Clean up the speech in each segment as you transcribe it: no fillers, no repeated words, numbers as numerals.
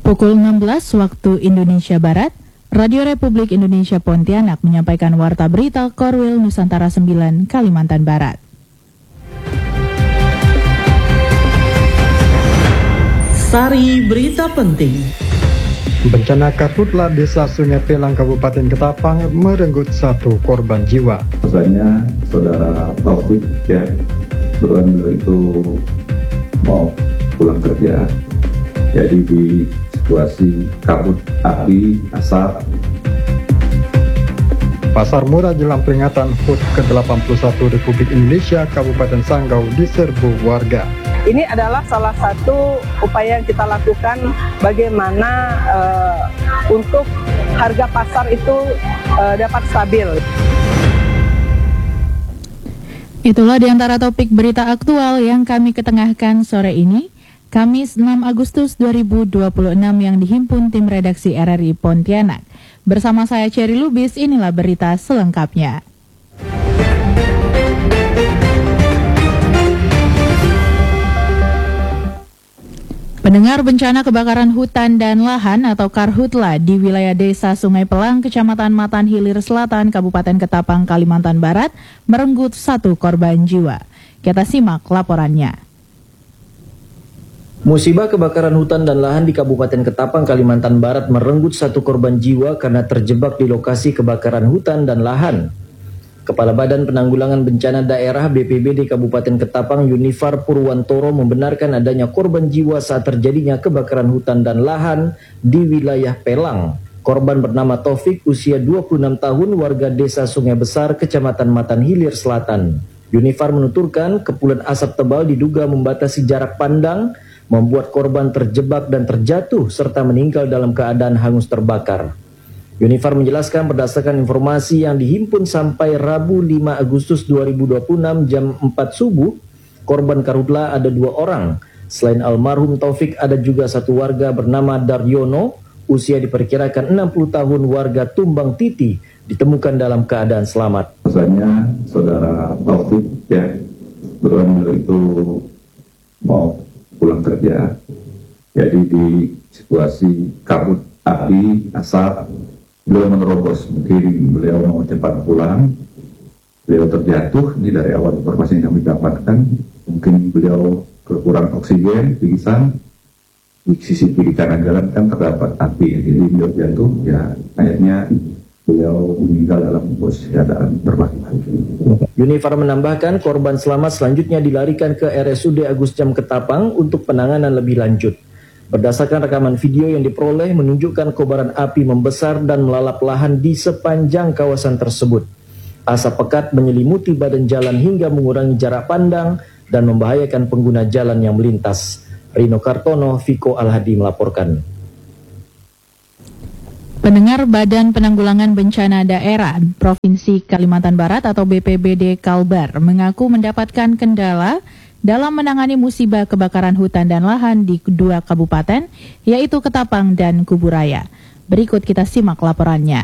Pukul 16 waktu Indonesia Barat, Radio Republik Indonesia Pontianak menyampaikan warta berita Korwil Nusantara 9 Kalimantan Barat. Sari berita penting. Bencana karhutla Desa Sungai Pelang Kabupaten Ketapang merenggut 1 korban jiwa. Misalnya saudara Taufik ya, kebetulan itu mau pulang kerja, jadi di situasi kabut, api, asap. Pasar murah jelang peringatan HUT ke-81 Republik Indonesia Kabupaten Sanggau diserbu warga. Ini adalah salah satu upaya yang kita lakukan bagaimana untuk harga pasar itu dapat stabil. Itulah diantara topik berita aktual yang kami ketengahkan sore ini, Kamis 6 Agustus 2026 yang dihimpun tim redaksi RRI Pontianak. Bersama saya Cherry Lubis, inilah berita selengkapnya. Pendengar, bencana kebakaran hutan dan lahan atau karhutla di wilayah Desa Sungai Pelang, Kecamatan Matan Hilir Selatan, Kabupaten Ketapang, Kalimantan Barat merenggut 1 korban jiwa. Kita simak laporannya. Musibah kebakaran hutan dan lahan di Kabupaten Ketapang, Kalimantan Barat merenggut 1 korban jiwa karena terjebak di lokasi kebakaran hutan dan lahan. Kepala Badan Penanggulangan Bencana Daerah BPBD Kabupaten Ketapang Yunifar Purwantoro membenarkan adanya korban jiwa saat terjadinya kebakaran hutan dan lahan di wilayah Pelang. Korban bernama Taufik, usia 26 tahun, warga Desa Sungai Besar, Kecamatan Matan Hilir Selatan. Yunifar menuturkan kepulan asap tebal diduga membatasi jarak pandang, membuat korban terjebak dan terjatuh serta meninggal dalam keadaan hangus terbakar. Yunifar menjelaskan berdasarkan informasi yang dihimpun sampai Rabu 5 Agustus 2026 jam 4 subuh, korban karhutla ada 2 orang. Selain almarhum Taufik, ada juga 1 warga bernama Daryono, usia diperkirakan 60 tahun, warga Tumbang Titi, ditemukan dalam keadaan selamat. Misalnya saudara Taufik ya, kebetulan itu mau pulang kerja, jadi di situasi kabut, api, asap, beliau menerobos. Mungkin beliau mau cepat pulang, beliau terjatuh. Ini dari awal informasi yang kami dapatkan, mungkin beliau kekurangan oksigen, pingsan. Di sisi kiri kanan jalan kan terdapat api, jadi beliau jatuh, ya akhirnya beliau meninggal dalam posisi keadaan terbakar. Yunifar menambahkan korban selamat selanjutnya dilarikan ke RSUD Agus Jam Ketapang untuk penanganan lebih lanjut. Berdasarkan rekaman video yang diperoleh menunjukkan kobaran api membesar dan melalap lahan di sepanjang kawasan tersebut. Asap pekat menyelimuti badan jalan hingga mengurangi jarak pandang dan membahayakan pengguna jalan yang melintas. Rino Kartono, Viko Alhadi melaporkan. Pendengar, Badan Penanggulangan Bencana Daerah Provinsi Kalimantan Barat atau BPBD Kalbar mengaku mendapatkan kendala dalam menangani musibah kebakaran hutan dan lahan di 2 kabupaten, yaitu Ketapang dan Kuburaya. Berikut kita simak laporannya.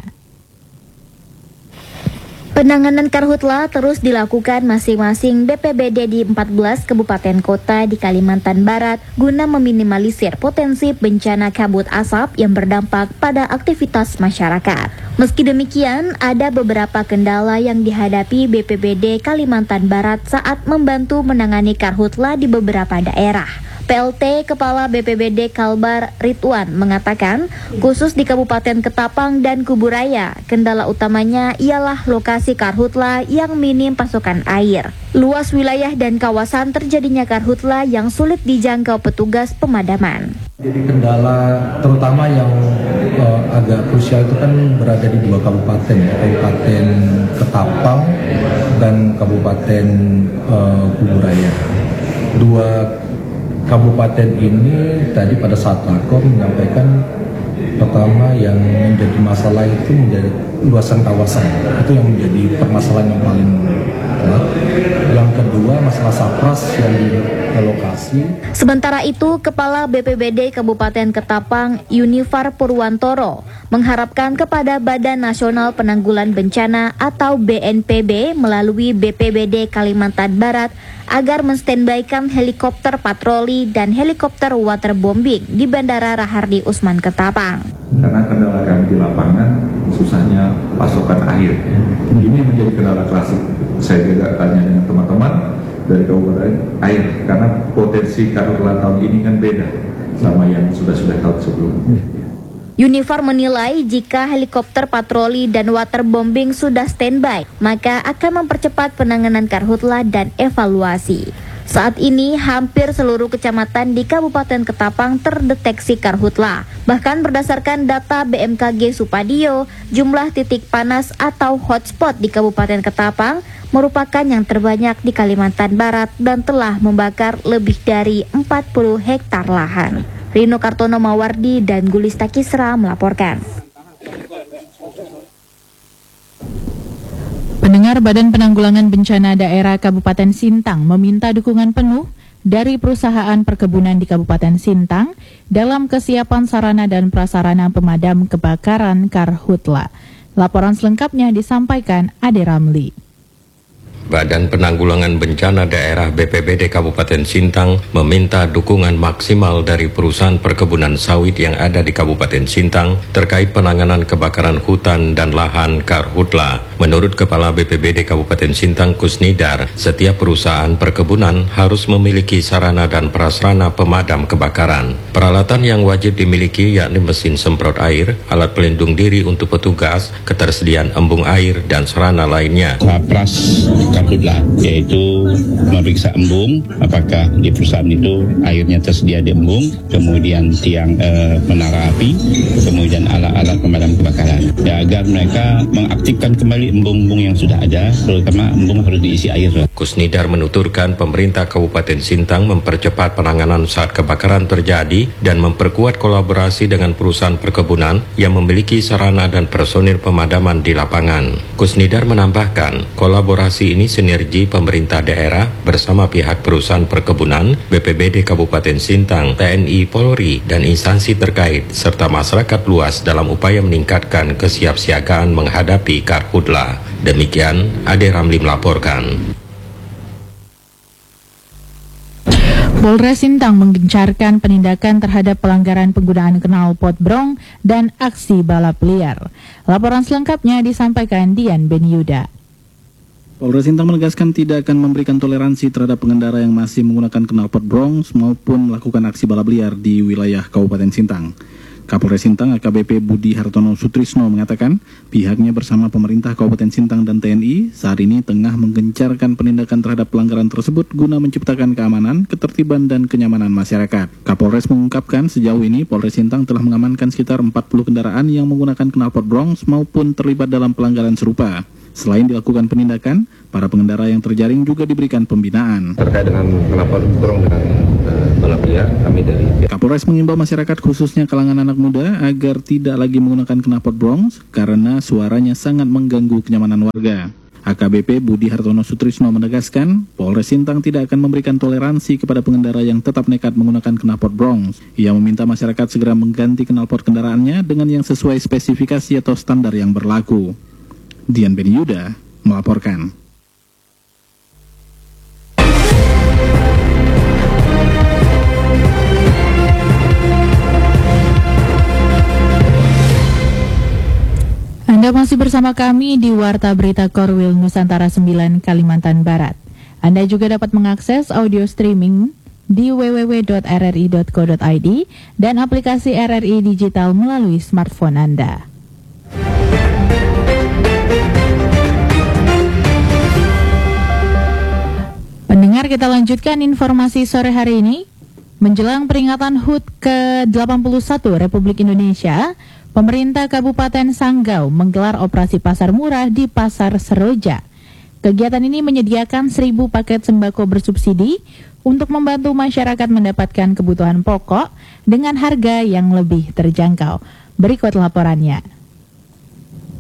Penanganan karhutla terus dilakukan masing-masing BPBD di 14 kabupaten kota di Kalimantan Barat guna meminimalisir potensi bencana kabut asap yang berdampak pada aktivitas masyarakat. Meski demikian, ada beberapa kendala yang dihadapi BPBD Kalimantan Barat saat membantu menangani karhutla di beberapa daerah. PLT Kepala BPBD Kalbar Ridwan mengatakan, khusus di Kabupaten Ketapang dan Kuburaya, kendala utamanya ialah lokasi karhutla yang minim pasokan air. Luas wilayah dan kawasan terjadinya karhutla yang sulit dijangkau petugas pemadaman. Jadi kendala terutama yang agak krusial itu kan berada di 2 kabupaten, Kabupaten Ketapang dan Kabupaten Kuburaya. 2 kabupaten ini tadi pada saat rakor menyampaikan pertama yang menjadi masalah itu menjadi luasan kawasan. Itu yang menjadi permasalahan yang paling ya. Yang kedua masalah sapras yang di lokasi. Sementara itu, Kepala BPBD Kabupaten Ketapang, Yunifar Purwantoro, mengharapkan kepada Badan Nasional Penanggulangan Bencana atau BNPB melalui BPBD Kalimantan Barat agar menstandbykan helikopter patroli dan helikopter waterbombing di Bandara Rahardi Usman Ketapang. Karena kendala kami di lapangan susahnya pasokan air. Ini menjadi kendala klasik. Saya juga tanya dengan teman-teman dari kabupaten air, karena potensi karhutla tahun ini kan beda sama yang sudah tahun sebelumnya. Yunifar menilai jika helikopter patroli dan waterbombing sudah standby, maka akan mempercepat penanganan karhutla dan evaluasi. Saat ini hampir seluruh kecamatan di Kabupaten Ketapang terdeteksi karhutla. Bahkan berdasarkan data BMKG Supadio, jumlah titik panas atau hotspot di Kabupaten Ketapang merupakan yang terbanyak di Kalimantan Barat dan telah membakar lebih dari 40 hektar lahan. Rino Kartono Mawardi dan Gulista Kisra melaporkan. Pendengar, Badan Penanggulangan Bencana Daerah Kabupaten Sintang meminta dukungan penuh dari perusahaan perkebunan di Kabupaten Sintang dalam kesiapan sarana dan prasarana pemadam kebakaran karhutla. Laporan selengkapnya disampaikan Ade Ramli. Badan Penanggulangan Bencana Daerah BPBD Kabupaten Sintang meminta dukungan maksimal dari perusahaan perkebunan sawit yang ada di Kabupaten Sintang terkait penanganan kebakaran hutan dan lahan karhutla. Menurut Kepala BPBD Kabupaten Sintang Kusnidar, setiap perusahaan perkebunan harus memiliki sarana dan prasarana pemadam kebakaran. Peralatan yang wajib dimiliki yakni mesin semprot air, alat pelindung diri untuk petugas, ketersediaan embung air, dan sarana lainnya. Sapras karhutla, yaitu memeriksa embung, apakah di perusahaan itu airnya tersedia di embung, kemudian tiang menara api, kemudian alat-alat pemadam kebakaran, ya, agar mereka mengaktifkan kembali embung-embung yang sudah ada, terutama embung harus diisi air. Kusnidar menuturkan pemerintah Kabupaten Sintang mempercepat penanganan saat kebakaran terjadi dan memperkuat kolaborasi dengan perusahaan perkebunan yang memiliki sarana dan personil pemadaman di lapangan. Kusnidar menambahkan, kolaborasi ini sinergi pemerintah daerah bersama pihak perusahaan perkebunan, BPBD Kabupaten Sintang, TNI, Polri, dan instansi terkait, serta masyarakat luas dalam upaya meningkatkan kesiapsiagaan menghadapi karhutla. Demikian, Ade Ramli melaporkan. Polres Sintang menggencarkan penindakan terhadap pelanggaran penggunaan knalpot brong dan aksi balap liar. Laporan selengkapnya disampaikan Dian Benyuda. Polres Sintang menegaskan tidak akan memberikan toleransi terhadap pengendara yang masih menggunakan knalpot bronze maupun melakukan aksi balap liar di wilayah Kabupaten Sintang. Kapolres Sintang AKBP Budi Hartono Sutrisno mengatakan pihaknya bersama pemerintah Kabupaten Sintang dan TNI saat ini tengah menggencarkan penindakan terhadap pelanggaran tersebut guna menciptakan keamanan, ketertiban, dan kenyamanan masyarakat. Kapolres mengungkapkan sejauh ini Polres Sintang telah mengamankan sekitar 40 kendaraan yang menggunakan knalpot bronze maupun terlibat dalam pelanggaran serupa. Selain dilakukan penindakan, para pengendara yang terjaring juga diberikan pembinaan. Terkait dengan knalpot brong dengan balap liar, kami dari Kapolres mengimbau masyarakat khususnya kalangan anak muda agar tidak lagi menggunakan knalpot bronze karena suaranya sangat mengganggu kenyamanan warga. AKBP Budi Hartono Sutrisno menegaskan, Polres Sintang tidak akan memberikan toleransi kepada pengendara yang tetap nekat menggunakan knalpot bronze. Ia meminta masyarakat segera mengganti knalpot kendaraannya dengan yang sesuai spesifikasi atau standar yang berlaku. Dian Benyuda melaporkan. Anda masih bersama kami di Warta Berita Korwil Nusantara 9 Kalimantan Barat. Anda juga dapat mengakses audio streaming di www.rri.co.id dan aplikasi RRI Digital melalui smartphone Anda. Pendengar, kita lanjutkan informasi sore hari ini. Menjelang peringatan HUT ke-81 Republik Indonesia, pemerintah Kabupaten Sanggau menggelar operasi pasar murah di Pasar Seroja. Kegiatan ini menyediakan 1.000 paket sembako bersubsidi untuk membantu masyarakat mendapatkan kebutuhan pokok dengan harga yang lebih terjangkau. Berikut laporannya.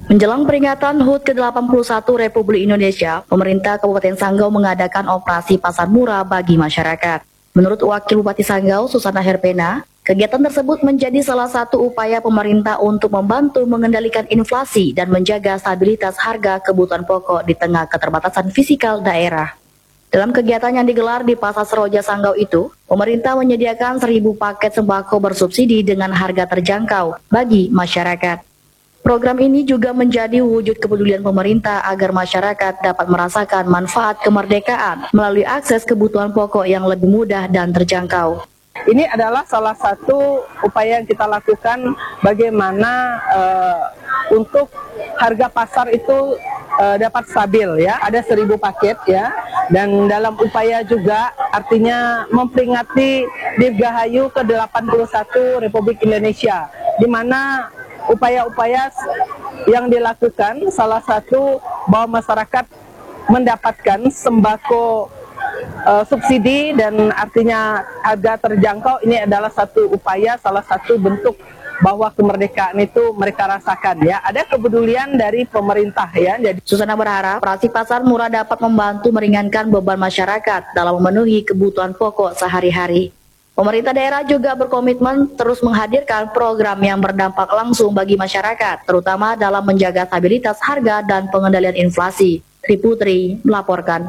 Menjelang peringatan HUT ke-81 Republik Indonesia, pemerintah Kabupaten Sanggau mengadakan operasi pasar murah bagi masyarakat. Menurut Wakil Bupati Sanggau, Susana Herpena, kegiatan tersebut menjadi salah satu upaya pemerintah untuk membantu mengendalikan inflasi dan menjaga stabilitas harga kebutuhan pokok di tengah keterbatasan fisikal daerah. Dalam kegiatan yang digelar di Pasar Seroja Sanggau itu, pemerintah menyediakan 1.000 paket sembako bersubsidi dengan harga terjangkau bagi masyarakat. Program ini juga menjadi wujud kepedulian pemerintah agar masyarakat dapat merasakan manfaat kemerdekaan melalui akses kebutuhan pokok yang lebih mudah dan terjangkau. Ini adalah salah satu upaya yang kita lakukan bagaimana untuk harga pasar itu dapat stabil ya. Ada 1.000 paket ya. Dan dalam upaya juga artinya memperingati Dirgahayu ke-81 Republik Indonesia, di mana upaya-upaya yang dilakukan salah satu bahwa masyarakat mendapatkan sembako subsidi dan artinya harga terjangkau. Ini adalah satu upaya, salah satu bentuk bahwa kemerdekaan itu mereka rasakan ya. Ada kepedulian dari pemerintah ya. Jadi Susana berharap operasi pasar murah dapat membantu meringankan beban masyarakat dalam memenuhi kebutuhan pokok sehari-hari. Pemerintah daerah juga berkomitmen terus menghadirkan program yang berdampak langsung bagi masyarakat, terutama dalam menjaga stabilitas harga dan pengendalian inflasi. Tri Putri melaporkan.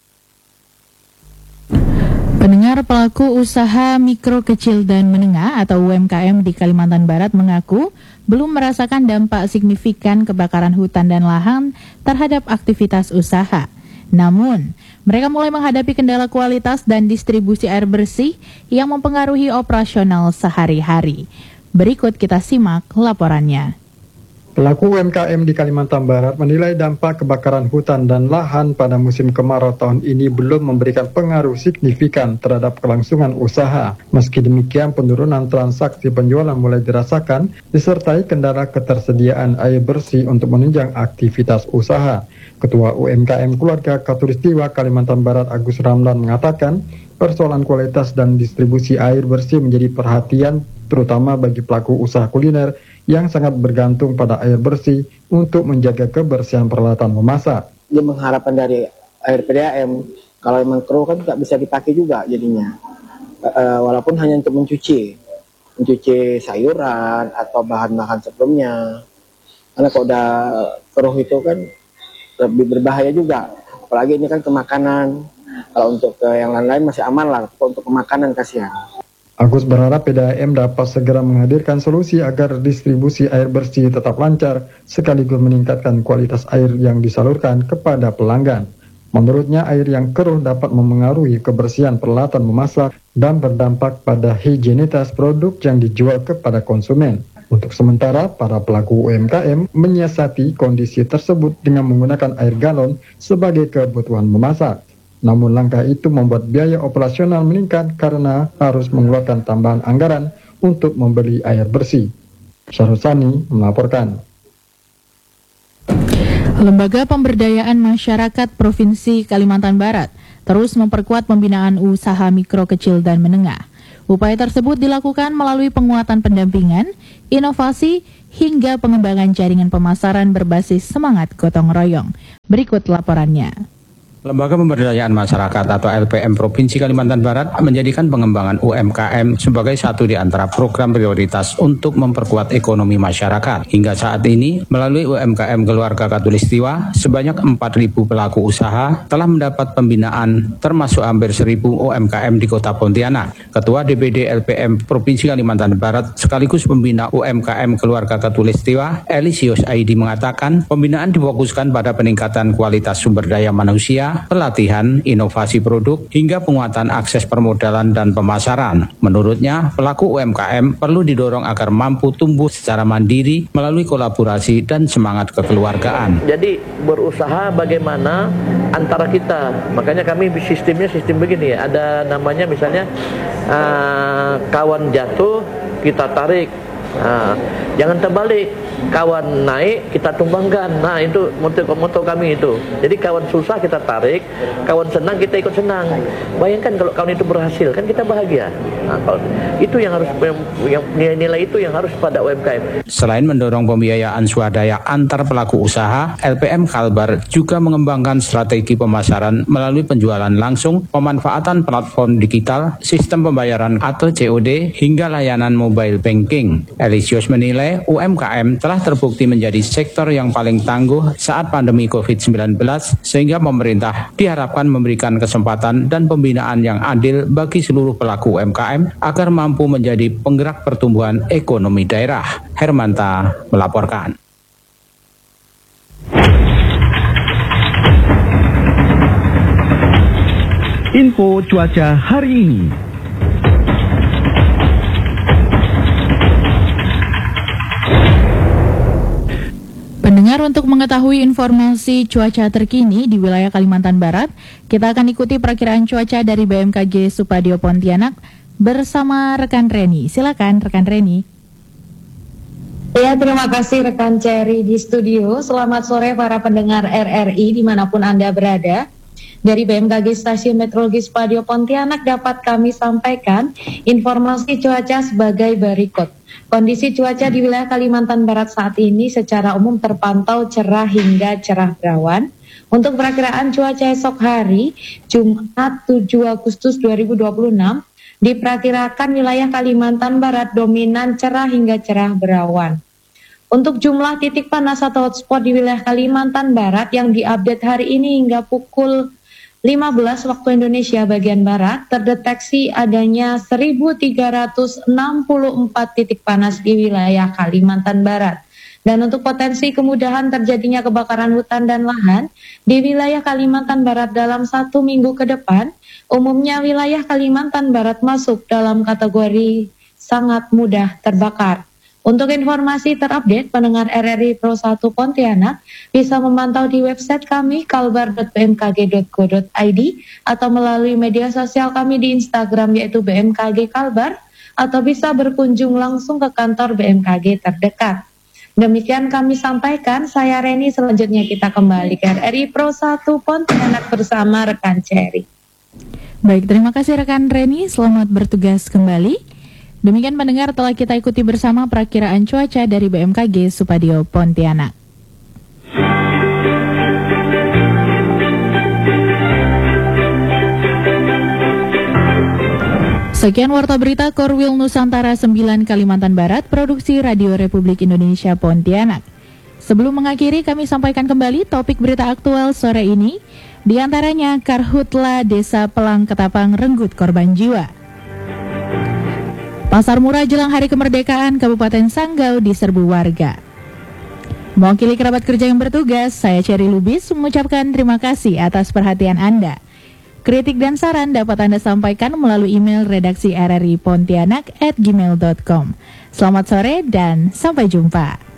Pendengar, pelaku usaha mikro kecil dan menengah atau UMKM di Kalimantan Barat mengaku belum merasakan dampak signifikan kebakaran hutan dan lahan terhadap aktivitas usaha. Namun, mereka mulai menghadapi kendala kualitas dan distribusi air bersih yang mempengaruhi operasional sehari-hari. Berikut kita simak laporannya. Pelaku UMKM di Kalimantan Barat menilai dampak kebakaran hutan dan lahan pada musim kemarau tahun ini belum memberikan pengaruh signifikan terhadap kelangsungan usaha. Meski demikian, penurunan transaksi penjualan mulai dirasakan, disertai kendala ketersediaan air bersih untuk menunjang aktivitas usaha. Ketua UMKM Keluarga Khatulistiwa Kalimantan Barat Agus Ramlan mengatakan, persoalan kualitas dan distribusi air bersih menjadi perhatian terutama bagi pelaku usaha kuliner yang sangat bergantung pada air bersih untuk menjaga kebersihan peralatan memasak. Dia mengharapkan dari air PDAM, kalau memang keruh kan nggak bisa dipakai juga jadinya. Walaupun hanya untuk mencuci sayuran atau bahan-bahan sebelumnya. Karena kalau udah keruh itu kan lebih berbahaya juga. Apalagi ini kan ke makanan. Kalau untuk ke yang lain-lain masih aman lah, untuk ke makanan kasihan. Agus berharap PDAM dapat segera menghadirkan solusi agar distribusi air bersih tetap lancar, sekaligus meningkatkan kualitas air yang disalurkan kepada pelanggan. Menurutnya, air yang keruh dapat memengaruhi kebersihan peralatan memasak dan berdampak pada higienitas produk yang dijual kepada konsumen. Untuk sementara, para pelaku UMKM menyiasati kondisi tersebut dengan menggunakan air galon sebagai kebutuhan memasak. Namun langkah itu membuat biaya operasional meningkat karena harus mengeluarkan tambahan anggaran untuk membeli air bersih. Syarusani melaporkan. Lembaga Pemberdayaan Masyarakat Provinsi Kalimantan Barat terus memperkuat pembinaan usaha mikro kecil dan menengah. Upaya tersebut dilakukan melalui penguatan pendampingan, inovasi, hingga pengembangan jaringan pemasaran berbasis semangat gotong royong. Berikut laporannya. Lembaga Pemberdayaan Masyarakat atau LPM Provinsi Kalimantan Barat menjadikan pengembangan UMKM sebagai satu di antara program prioritas untuk memperkuat ekonomi masyarakat. Hingga saat ini, melalui UMKM Keluarga Khatulistiwa, sebanyak 4.000 pelaku usaha telah mendapat pembinaan, termasuk hampir 1.000 UMKM di Kota Pontianak. Ketua DPD LPM Provinsi Kalimantan Barat sekaligus pembina UMKM Keluarga Khatulistiwa, Elisius Aidi mengatakan, pembinaan difokuskan pada peningkatan kualitas sumber daya manusia, pelatihan, inovasi produk, hingga penguatan akses permodalan dan pemasaran. Menurutnya, pelaku UMKM perlu didorong agar mampu tumbuh secara mandiri melalui kolaborasi dan semangat kekeluargaan. Jadi berusaha bagaimana antara kita, makanya kami sistemnya sistem begini, ada namanya misalnya kawan jatuh, kita tarik Nah, jangan terbalik, kawan naik kita tumbangkan. Nah, itu moto kami itu. Jadi kawan susah kita tarik, kawan senang kita ikut senang. Bayangkan kalau kawan itu berhasil, kan kita bahagia. Nah, itu yang harus, yang nilai itu yang harus pada UMKM. Selain mendorong pembiayaan swadaya antar pelaku usaha, LPM Kalbar juga mengembangkan strategi pemasaran melalui penjualan langsung, pemanfaatan platform digital, sistem pembayaran atau COD, hingga layanan mobile banking. Elisius menilai UMKM telah terbukti menjadi sektor yang paling tangguh saat pandemi COVID-19, sehingga pemerintah diharapkan memberikan kesempatan dan pembinaan yang adil bagi seluruh pelaku UMKM agar mampu menjadi penggerak pertumbuhan ekonomi daerah. Hermanta melaporkan. Info cuaca hari ini. Pendengar, untuk mengetahui informasi cuaca terkini di wilayah Kalimantan Barat, kita akan ikuti perakiraan cuaca dari BMKG Supadio Pontianak bersama rekan Reni. Silakan rekan Reni. Ya, terima kasih rekan Cherry di studio. Selamat sore para pendengar RRI dimanapun Anda berada. Dari BMKG Stasiun Meteorologi Supadio Pontianak dapat kami sampaikan informasi cuaca sebagai berikut. Kondisi cuaca di wilayah Kalimantan Barat saat ini secara umum terpantau cerah hingga cerah berawan. Untuk perakiraan cuaca esok hari, Jumat 7 Agustus 2026, diperkirakan wilayah Kalimantan Barat dominan cerah hingga cerah berawan. Untuk jumlah titik panas atau hotspot di wilayah Kalimantan Barat yang diupdate hari ini hingga pukul 15 waktu Indonesia bagian Barat, terdeteksi adanya 1.364 titik panas di wilayah Kalimantan Barat. Dan untuk potensi kemudahan terjadinya kebakaran hutan dan lahan di wilayah Kalimantan Barat dalam 1 minggu ke depan, umumnya wilayah Kalimantan Barat masuk dalam kategori sangat mudah terbakar. Untuk informasi terupdate, pendengar RRI Pro 1 Pontianak bisa memantau di website kami kalbar.bmkg.go.id atau melalui media sosial kami di Instagram yaitu BMKG Kalbar, atau bisa berkunjung langsung ke kantor BMKG terdekat. Demikian kami sampaikan, saya Reni. Selanjutnya kita kembali ke RRI Pro 1 Pontianak bersama rekan Cherry. Baik, terima kasih rekan Reni, selamat bertugas kembali. Demikian pendengar, telah kita ikuti bersama perakiraan cuaca dari BMKG Supadio Pontianak. Sekian Warta Berita Korwil Nusantara 9 Kalimantan Barat, produksi Radio Republik Indonesia Pontianak. Sebelum mengakhiri, kami sampaikan kembali topik berita aktual sore ini, di antaranya Karhutla Desa Pelang Ketapang renggut korban jiwa. Pasar murah jelang Hari Kemerdekaan Kabupaten Sanggau diserbu warga. Mewakili kerabat kerja yang bertugas, saya Cherry Lubis mengucapkan terima kasih atas perhatian Anda. Kritik dan saran dapat Anda sampaikan melalui email redaksi rri pontianak@gmail.com. Selamat sore dan sampai jumpa.